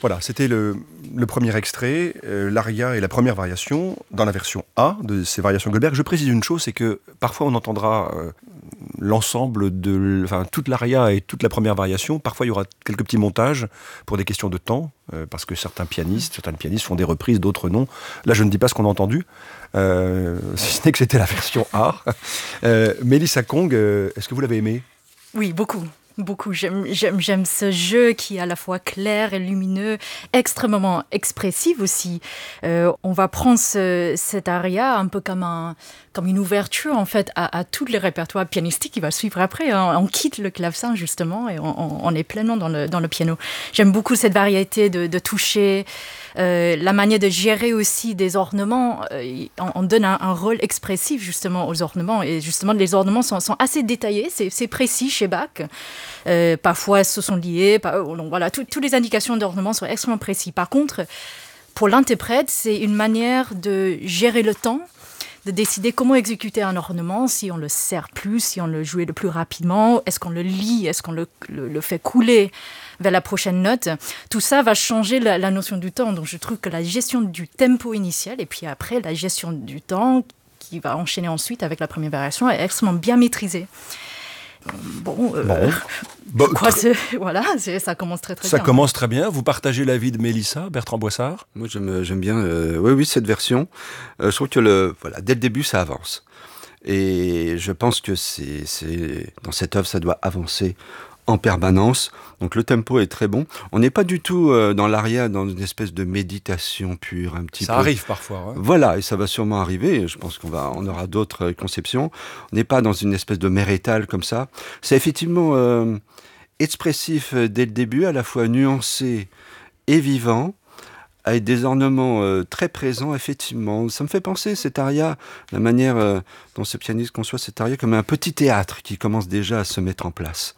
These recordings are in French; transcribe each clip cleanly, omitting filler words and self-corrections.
Voilà, c'était le premier extrait, l'aria et la première variation, dans la version A de ces variations Goldberg. Je précise une chose, c'est que parfois on entendra l'ensemble toute l'aria et toute la première variation. Parfois il y aura quelques petits montages pour des questions de temps, parce que certaines pianistes font des reprises, d'autres non. Là je ne dis pas ce qu'on a entendu, si ce n'est que c'était la version A. Melissa Kong, est-ce que vous l'avez aimé ? Oui, beaucoup. Beaucoup. J'aime ce jeu qui est à la fois clair et lumineux, extrêmement expressif aussi. On va prendre cet aria un peu comme une ouverture en fait à tous les répertoires pianistiques qui va suivre après. On quitte le clavecin justement et on est pleinement dans le piano. J'aime beaucoup cette variété de toucher. La manière de gérer aussi des ornements, on donne un rôle expressif justement aux ornements, et justement les ornements sont assez détaillés, c'est précis chez Bach. Parfois se sont liés, voilà, toutes les indications d'ornements sont extrêmement précises. Par contre, pour l'interprète, c'est une manière de gérer le temps, de décider comment exécuter un ornement, si on le serre plus, si on le joue le plus rapidement, est-ce qu'on le lit, est-ce qu'on le fait couler vers la prochaine note. Tout ça va changer la notion du temps. Donc je trouve que la gestion du tempo initial et puis après la gestion du temps qui va enchaîner ensuite avec la première variation est extrêmement bien maîtrisée. Ça commence très très bien. Ça commence très bien. Vous partagez l'avis de Mélissa, Bertrand Boissard ? Moi, j'aime bien cette version. Je trouve que dès le début, ça avance. Et je pense que c'est dans cette œuvre, ça doit avancer en permanence. Donc le tempo est très bon. On n'est pas du tout dans l'aria, dans une espèce de méditation pure, un petit peu. Ça arrive parfois. Ouais. Voilà, et ça va sûrement arriver. Je pense on aura d'autres conceptions. On n'est pas dans une espèce de mérétal comme ça. C'est effectivement expressif dès le début, à la fois nuancé et vivant, avec des ornements très présents, effectivement. Ça me fait penser, cet aria, la manière dont ce pianiste conçoit cet aria, comme un petit théâtre qui commence déjà à se mettre en place.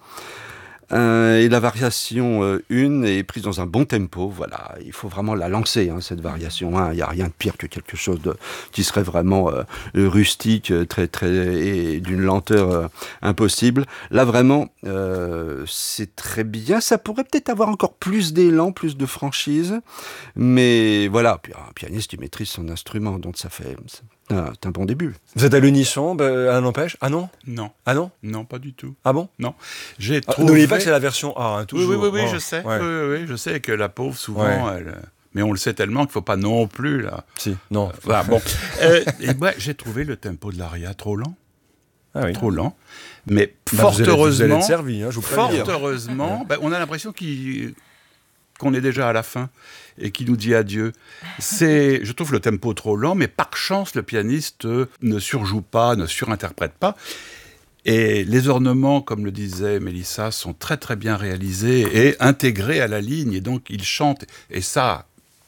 Et la variation 1 est prise dans un bon tempo. Voilà, il faut vraiment la lancer, cette variation 1. Il n'y a rien de pire que quelque chose qui serait vraiment rustique, très, très, et d'une lenteur impossible. Là, vraiment, c'est très bien. Ça pourrait peut-être avoir encore plus d'élan, plus de franchise. Mais voilà, puis un pianiste qui maîtrise son instrument, donc ça fait... C'est un bon début. Vous êtes à l'unisson, un n'empêche ? Ah non ? Non. Ah non ? Non, pas du tout. Ah bon ? Non. N'oubliez pas que c'est la version A, toujours. Oui, je sais. Ouais. Oui, je sais que la pauvre, souvent, mais on le sait tellement qu'il ne faut pas non plus, là. Si, non. Voilà, bon. Et moi, j'ai trouvé le tempo de l'aria trop lent. Ah oui. Trop lent. Mais fort heureusement... Vous allez être servi, je vous préviens. Fort heureusement, on a l'impression qu'on est déjà à la fin et qui nous dit adieu. Je trouve le tempo trop lent, mais par chance, le pianiste ne surjoue pas, ne surinterprète pas. Et les ornements, comme le disait Mélissa, sont très très bien réalisés et intégrés à la ligne. Et donc, ils chantent. Et ça,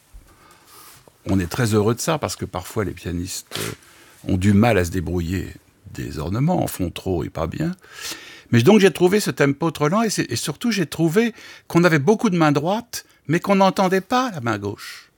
on est très heureux de ça, parce que parfois, les pianistes ont du mal à se débrouiller. Des ornements en font trop et pas bien. Mais donc, j'ai trouvé ce tempo trop lent, et surtout, j'ai trouvé qu'on avait beaucoup de main droite, mais qu'on n'entendait pas la main gauche.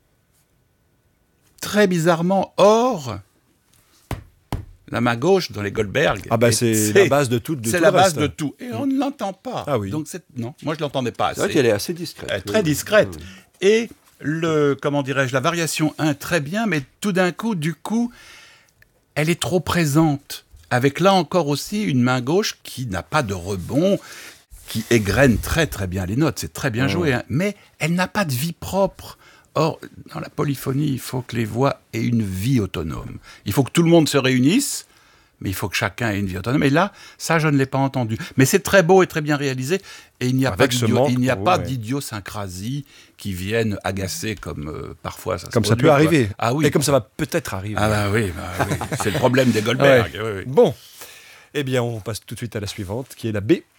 Très bizarrement, or, la main gauche dans les Goldberg... c'est la base de tout. C'est la base de tout. Et on ne l'entend pas. Ah oui. Donc non, moi je ne l'entendais pas assez. C'est vrai qu'elle est assez discrète. Très discrète. Et la variation 1, très bien, mais tout d'un coup, elle est trop présente. Avec là encore aussi une main gauche qui n'a pas de rebond, qui égrène très très bien les notes, c'est très bien joué, mais elle n'a pas de vie propre. Or, dans la polyphonie, il faut que les voix aient une vie autonome. Il faut que tout le monde se réunisse, mais il faut que chacun ait une vie autonome. Et là, ça, je ne l'ai pas entendu. Mais c'est très beau et très bien réalisé, et il n'y a pas d'idiosyncrasie qui viennent agacer comme parfois ça se comme produit, ça peut arriver. Ah oui. Et comme ça va peut-être arriver. Ah oui. C'est le problème des Goldberg. Ouais. Oui. Bon. Eh bien, on passe tout de suite à la suivante, qui est la B.